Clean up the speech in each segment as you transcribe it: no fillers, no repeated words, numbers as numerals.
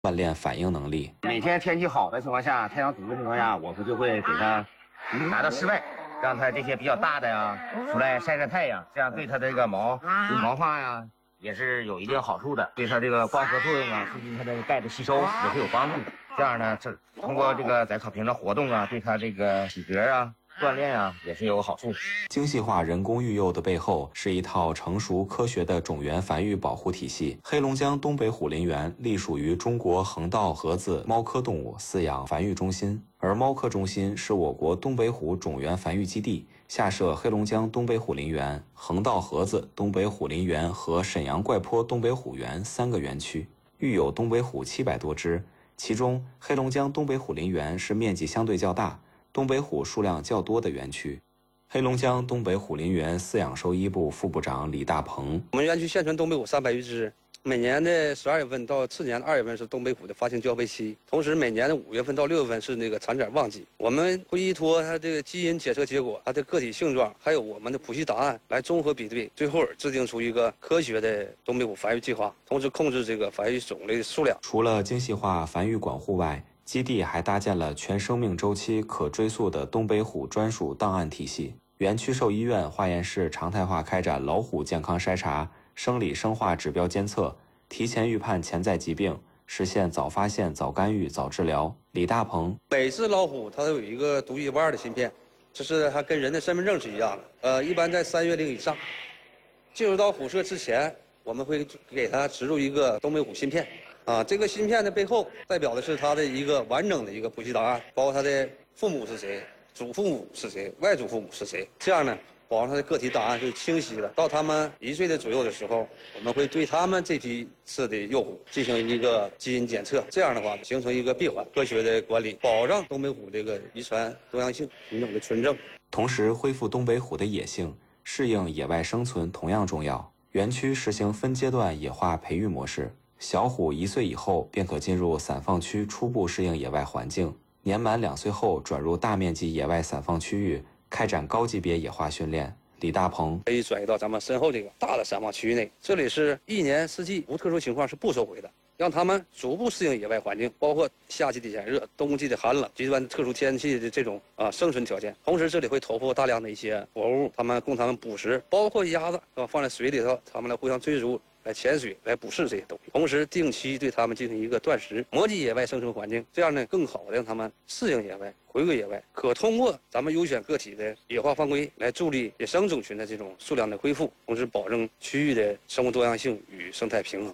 锻炼反应能力。 每天天气好的情况下，太阳足的情况下，我们就会给它拿到室外，让它这些比较大的呀出来晒晒太阳，这样对它这个毛发呀也是有一定好处的，对它这个光合作用啊，促进它这个钙的吸收也会有帮助。这样呢，通过这个在草坪上活动啊，对它这个体格啊、锻炼啊也是有好处。 精细化人工育幼的背后是一套成熟科学的种源繁育保护体系。黑龙江东北虎林园隶属于中国横道河子猫科动物饲养繁育中心，而猫科中心是我国东北虎种源繁育基地，下设黑龙江东北虎林园、横道河子东北虎林园和沈阳怪坡东北虎园3个园区，育有东北虎700多只。其中，黑龙江东北虎林园是面积相对较大、东北虎数量较多的园区。黑龙江东北虎林园饲养兽医部副部长李大鹏： 我们园区现存东北虎300余只，每年的12月份到次年的2月份是东北虎的发情交配期，同时每年的5月份到6月份是那个产崽旺季。我们会依托它这个基因检测结果、它的个体性状，还有我们的谱系答案来综合比对，最后制定出一个科学的东北虎繁育计划，同时控制这个繁育种类数量。 除了精细化繁育管护外，基地还搭建了全生命周期可追溯的东北虎专属档案体系。园区兽医院化验室常态化开展老虎健康筛查、生理生化指标监测，提前预判潜在疾病，实现早发现、早干预、早治疗。李大鹏： 每只老虎它都有一个独一无二的芯片，这是它跟人的身份证是一样的。一般在3月龄以上，进入到虎舍之前，我们会给它植入一个东北虎芯片。这个芯片的背后代表的是它的一个完整的一个谱系档案，包括它的父母是谁、祖父母是谁、外祖父母是谁。这样呢，保证它的个体档案是清晰的。到它们1岁的左右的时候，我们会对它们这批次的幼虎进行一个基因检测。这样的话，形成一个闭环科学的管理，保障东北虎这个遗传多样性、品种的纯正。 同时，恢复东北虎的野性，适应野外生存同样重要。园区实行分阶段野化培育模式。小虎1岁以后便可进入散放区初步适应野外环境，年满2岁后转入大面积野外散放区域，开展高级别野化训练。李大鹏： 可以转移到咱们身后这个大的散放区域内，这里是1年4季无特殊情况是不收回的，让他们逐步适应野外环境，包括夏季的炎热、冬季的寒冷、极端特殊天气的这种生存条件。同时，这里会投放大量的一些活物，供他们捕食，包括鸭子放在水里头，他们来互相追逐。来潜水，来捕食这些东西，同时定期对它们进行一个断食，磨砺野外生存环境，这样呢更好的让它们适应野外，回归野外。可通过咱们优选个体的野化放归，来助力野生种群的这种数量的恢复，同时保证区域的生物多样性与生态平衡。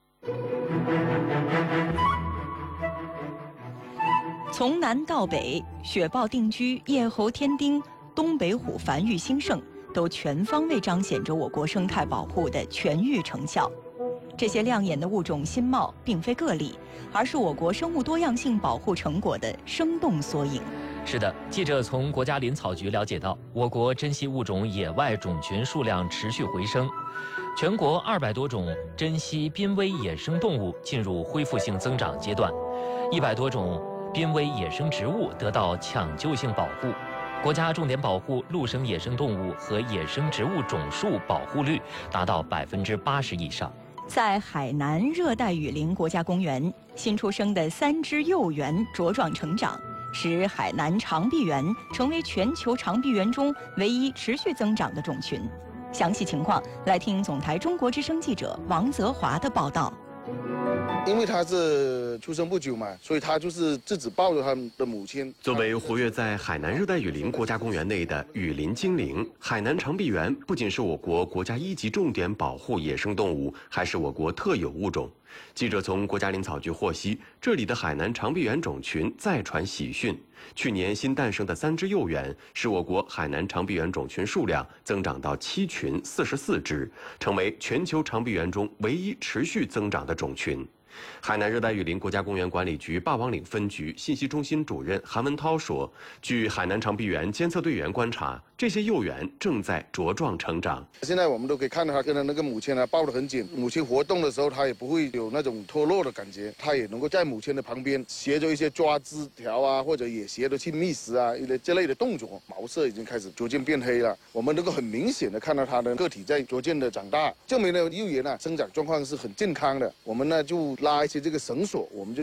从南到北，雪豹定居、叶猴添丁、东北虎繁育兴盛，都全方位彰显着我国生态保护的全域成效。这些亮眼的物种新貌并非个例，而是我国生物多样性保护成果的生动缩影。 是的，记者从国家林草局了解到，我国珍稀物种野外种群数量持续回升，全国200多种珍稀濒危野生动物进入恢复性增长阶段，100多种濒危野生植物得到抢救性保护。国家重点保护陆生野生动物和野生植物种数保护率达到80%以上。 在海南热带雨林国家公园，新出生的3只幼猿茁壮成长，使海南长臂猿成为全球长臂猿中唯一持续增长的种群。详细情况来听总台中国之声记者王泽华的报道。 因为他是出生不久嘛，所以他就是自己抱着他的母亲。 作为活跃在海南热带雨林国家公园内的雨林精灵，海南长臂猿不仅是我国国家1级重点保护野生动物，还是我国特有物种。记者从国家林草局获悉，这里的海南长臂猿种群再传喜讯，去年新诞生的3只幼猿，使我国海南长臂猿种群数量增长到7群44只，成为全球长臂猿中唯一持续增长的种群。海南热带雨林国家公园管理局霸王岭分局信息中心主任韩文涛说，据海南长臂猿监测队员观察，这些幼猿正在茁壮成长。 现在我们都可以看到它跟它那个母亲呢抱得很紧，母亲活动的时候它也不会有那种脱落的感觉，它也能够在母亲的旁边学着一些抓枝条啊，或者也学着去觅食啊这类的动作。毛色已经开始逐渐变黑了，我们能够很明显的看到它的个体在逐渐的长大，证明了幼猿生长状况是很健康的。我们呢就拉一些这个绳索，我们就